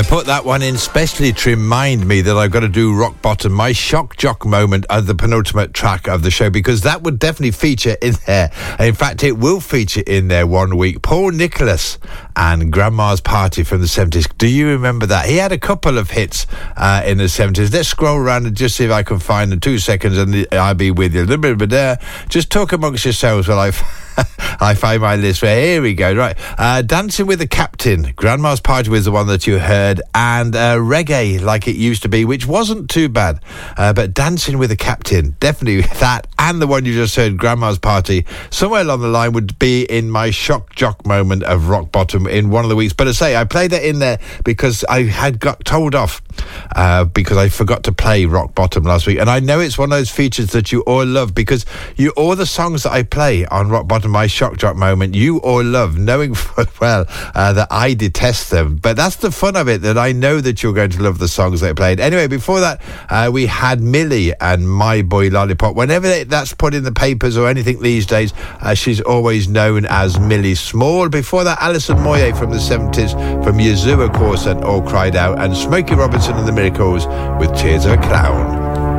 put that one in specially to remind me that I've got to do Rock Bottom, my shock jock moment at the penultimate track of the show, because that would definitely feature in there. In fact, it will feature in there one week. Paul Nicholas and Grandma's Party from the 70s. Do you remember that? He had a couple of hits in the 70s. Let's scroll around and just see if I can find them. 2 seconds and I'll be with you. A little bit there. Just talk amongst yourselves while I find my list. Here we go. Right. Dancing with the Captain. Grandma's Party was the one that you heard. And Reggae, Like It Used to Be, which wasn't too bad. But Dancing with the Captain, definitely that. And the one you just heard, Grandma's Party, somewhere along the line would be in my shock jock moment of Rock Bottom in one of the weeks. But I say, I played it in there because I had got told off because I forgot to play Rock Bottom last week. And I know it's one of those features that you all love, because all the songs that I play on Rock Bottom, my shock jock moment, you all love, knowing full well that I detest them. But that's the fun of it, that I know that you're going to love the songs that I played. Anyway, before that, we had Millie and My Boy Lollipop. Whenever that's put in the papers or anything these days, she's always known as Millie Small. Before that, Alison Moyet from the 70s, from Yazoo, of course, and All Cried Out, and Smokey Robinson and the Miracles with Tears of a Clown.